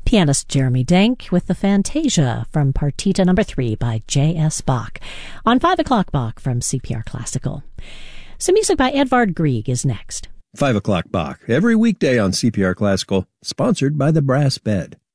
Pianist Jeremy Denk with the Fantasia from Partita No. 3 by J.S. Bach on 5 o'clock Bach from CPR Classical. Some music by Edvard Grieg is next. 5 o'clock Bach, every weekday on CPR Classical, sponsored by the Brass Bed.